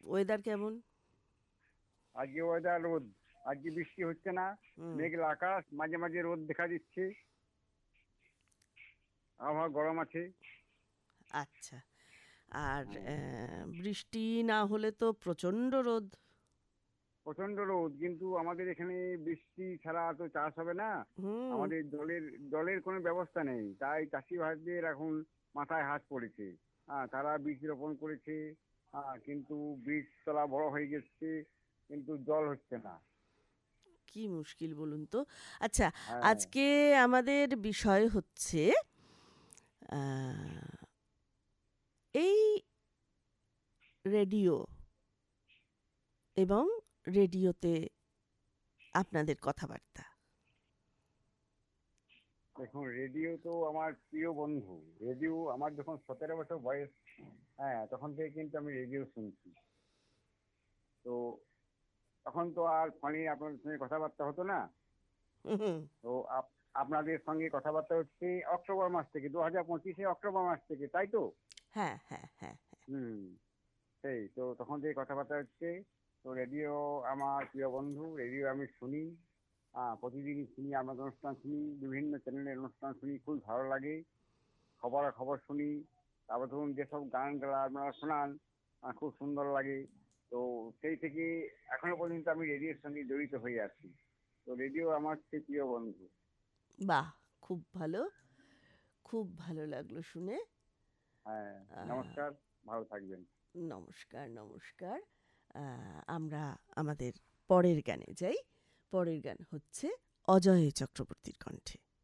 Weather কেমন? আজকে weather রোদ। আজকে বৃষ্টি হচ্ছে না। হুম। মেঘলা আকাশ, মাঝে মাঝে রোদ দেখা দিচ্ছে। আবহাওয়া গরম আছে। আচ্ছা। আর হ্যাঁ, বৃষ্টি না হলে তো প্রচণ্ড রোদ। প্রচন্ড রোদ, কিন্তু আমাদের এখানে বৃষ্টি ছাড়া তো চাষ হবে না। হুম। আমাদের জলের কোনো ব্যবস্থা নেই, তাই চাষি ভাইদের এখন মাথায় হাত পড়েছে। হ্যাঁ, তারা বীজ রোপণ করেছে। হ্যাঁ, কিন্তু বীজ তলা বড় হয়ে গেছে, কিন্তু জল হচ্ছে না। কি মুশকিল বলুন তো। আচ্ছা, হ্যাঁ। আজকে আমাদের বিষয় হচ্ছে আহ, এই রেডিও এবং রেডিওতে আপনাদের কথাবার্তা। দেখুন, রেডিও তো আমার প্রিয় বন্ধু। রেডিও আমার যখন 17 বছর বয়স, হ্যাঁ, তখন থেকে কিন্তু আমি রেডিও শুনছি। তো তখন তো আর ফোনে আপনাদের সঙ্গে কথাবার্তা হতো না। হুম। তো আপনাদের সঙ্গে কথাবার্তা হচ্ছে অক্টোবর মাস থেকে, 2025 অক্টোবর মাস থেকে, তাই তো? হ্যাঁ, হ্যাঁ, হ্যাঁ, হ্যাঁ। হুম। সেই তো, তখন থেকে কথাবার্তা হচ্ছে। তো রেডিও আমার প্রিয় বন্ধু, রেডিও আমি শুনি। প্রতিদিনই শুনি, আপনাদের অনুষ্ঠান শুনি, বিভিন্ন চ্যানেলের অনুষ্ঠান শুনি, খুব ভালো লাগে। খবর শুনি। তারপর ধরুন যেসব গান টান আপনারা শোনান, খুব সুন্দর লাগে। তো সেই থেকে এখনো পর্যন্ত আমি রেডিওর সঙ্গে জড়িত হয়ে আছি। তো রেডিও আমার সেই প্রিয় বন্ধু। বাহ! খুব ভালো। খুব ভালো লাগলো শুনে। হ্যাঁ। আহ, নমস্কার। ভালো থাকবেন। নমস্কার, নমস্কার। আমরা আমাদের পরের গানে যাই। পরের গান হচ্ছে অজয় চক্রবর্তীর কণ্ঠে।